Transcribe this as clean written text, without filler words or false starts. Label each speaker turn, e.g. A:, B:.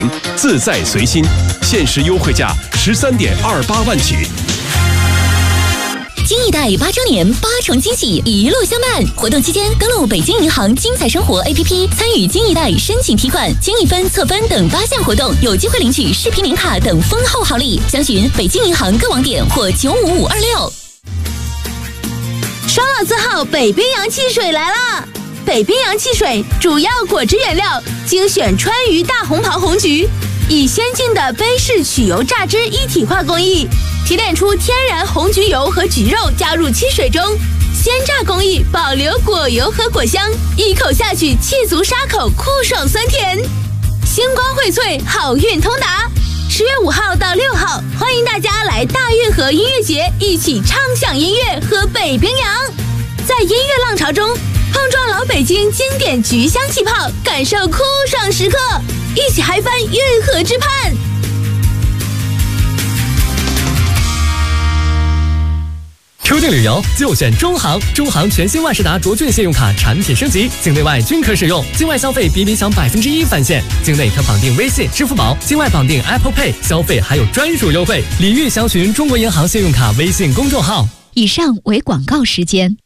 A: 自在随心，限时优惠价13.28万起。
B: 金一代8周年8重惊喜一路相伴，活动期间登录北京银行精彩生活 APP， 参与金一代申请提款、金一分测分等8项活动，有机会领取视频名卡等丰厚好礼。详询北京银行各网点或95526。
C: 双老字号北冰洋汽水来了！北冰洋汽水主要果汁原料精选川渝大红袍红橘，以先进的杯式取油榨汁一体化工艺提炼出天然红橘油和橘肉加入汽水中，鲜榨工艺保留果油和果香，一口下去气足沙口，酷爽酸甜，星光荟萃，好运通达。10月5号到6号，欢迎大家来大运河音乐节，一起畅享音乐，喝北冰洋，在音乐浪潮中碰撞老北京经典橘香气泡，感受酷爽时刻，一起嗨翻运河之畔。
D: 出境旅游就选中航，中航全新万事达卓俊信用卡产品升级，境内外均可使用，境外消费比享1%返现，境内可绑定微信、支付宝，境外绑定 Apple Pay， 消费还有专属优惠。礼遇详询中国银行信用卡微信公众号。
E: 以上为广告时间。